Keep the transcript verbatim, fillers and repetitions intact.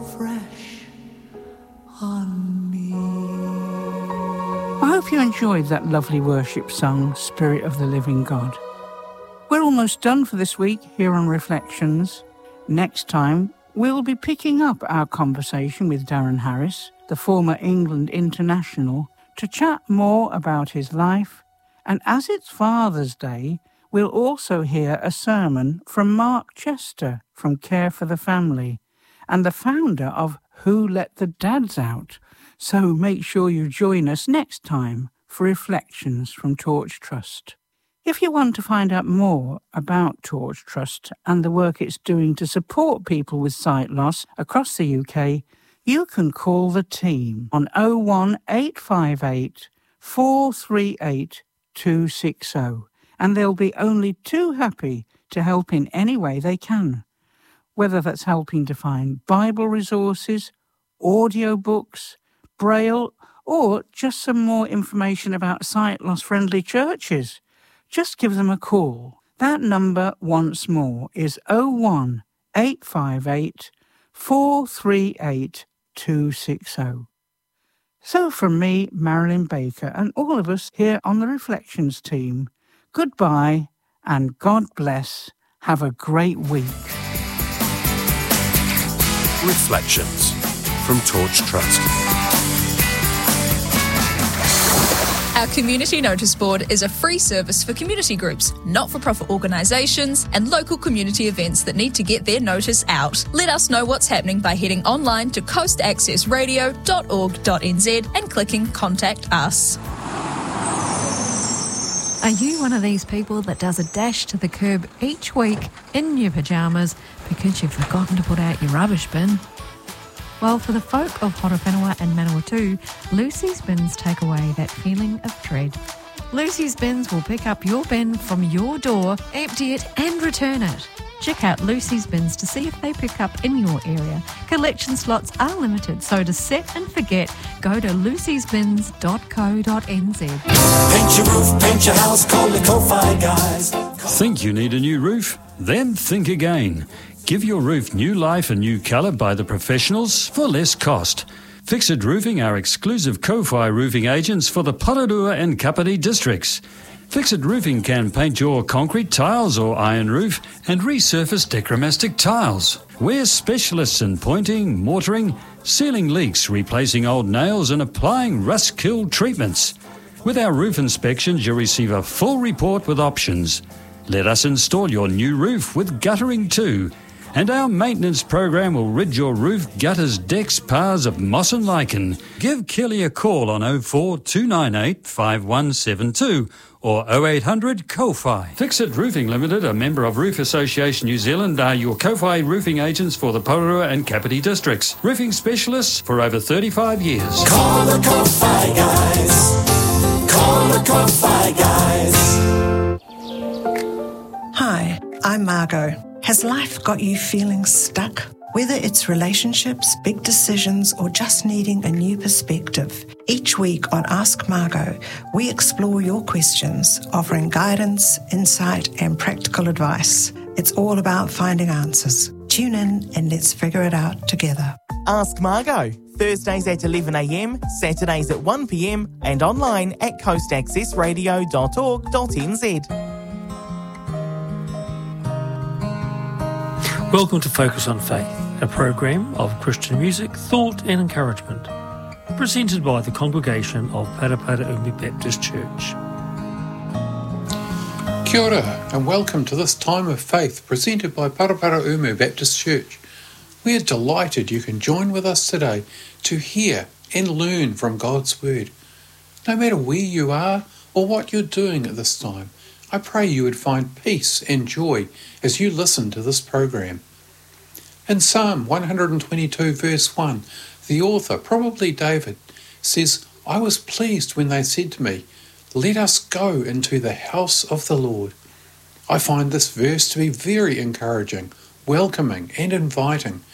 fresh on me. I hope you enjoyed that lovely worship song, Spirit of the Living God. We're almost done for this week here on Reflections. Next time, we'll be picking up our conversation with Darren Harris, the former England international, to chat more about his life. And as it's Father's Day, we'll also hear a sermon from Mark Chester from Care for the Family and the founder of Who Let the Dads Out. So make sure you join us next time for Reflections from Torch Trust. If you want to find out more about Torch Trust and the work it's doing to support people with sight loss across the U K, you can call the team on oh one eight five eight, four three eight, two six oh, and they'll be only too happy to help in any way they can, whether that's helping to find Bible resources, audio books, Braille, or just some more information about sight loss friendly churches. Just give them a call. That number once more is oh one eight five eight, four three eight, two six oh. So from me, Marilyn Baker, and all of us here on the Reflections team, goodbye and God bless. Have a great week. Reflections from Torch Trust. Our Community Notice Board is a free service for community groups, not-for-profit organisations and local community events that need to get their notice out. Let us know what's happening by heading online to coast access radio dot org dot n z and clicking Contact Us. Are you one of these people that does a dash to the curb each week in your pyjamas because you've forgotten to put out your rubbish bin? Well, for the folk of Horowhenua and Manawatu, Lucy's Bins take away that feeling of dread. Lucy's Bins will pick up your bin from your door, empty it and return it. Check out Lucy's Bins to see if they pick up in your area. Collection slots are limited, so to set and forget, go to lucys bins dot co dot n z. Paint your roof, paint your house, call the Ko-Fi guys. Think you need a new roof? Then think again. Give your roof new life and new colour by the professionals for less cost. Fixit Roofing are exclusive Ko-Fi roofing agents for the Porirua and Kapiti districts. Fixit Roofing can paint your concrete tiles or iron roof and resurface Decromastic tiles. We're specialists in pointing, mortaring, sealing leaks, replacing old nails and applying rust-kill treatments. With our roof inspections, you'll receive a full report with options. Let us install your new roof with guttering too. And our maintenance program will rid your roof, gutters, decks, paths of moss and lichen. Give Kelly a call on oh four two nine eight, five one seven two or oh eight hundred C O F I. Fixit Roofing Limited, a member of Roof Association New Zealand, are your C O F I roofing agents for the Porirua and Kapiti districts. Roofing specialists for over thirty-five years. Call the Ko-Fi guys. Call the Ko-Fi guys. Hi, I'm Margot. Has life got you feeling stuck? Whether it's relationships, big decisions, or just needing a new perspective, each week on Ask Margot, we explore your questions, offering guidance, insight, and practical advice. It's all about finding answers. Tune in and let's figure it out together. Ask Margot, Thursdays at eleven a m, Saturdays at one p m, and online at coast access radio dot org dot n z. Welcome to Focus on Faith, a program of Christian music, thought and encouragement, presented by the congregation of Paraparaumu Baptist Church. Kia ora, and welcome to this time of faith presented by Paraparaumu Baptist Church. We are delighted you can join with us today to hear and learn from God's Word. No matter where you are or what you're doing at this time, I pray you would find peace and joy as you listen to this program. In Psalm one twenty-two verse one, the author, probably David, says, I was pleased when they said to me, let us go into the house of the Lord. I find this verse to be very encouraging, welcoming and inviting